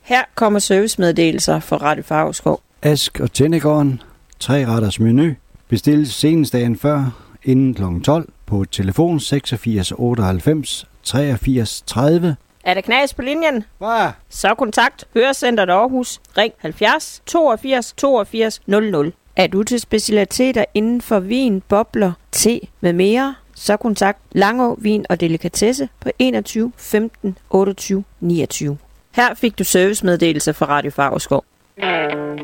Her kommer servicemeddelelser fra Radio Favrskov. Ask og Tændegården, 3-retters menu, bestilles senest dagen før, inden kl. 12, på telefon 86 98 83 30. Er der knas på linjen? Hvad? Så kontakt Hørecenteret Aarhus. Ring 70 82 82 00. Er du til specialiteter inden for vin, bobler, te med mere? Så kontakt Langå Vin og Delikatesse på 21 15 28 29. Her fik du servicemeddelelse fra Radio Favrskov.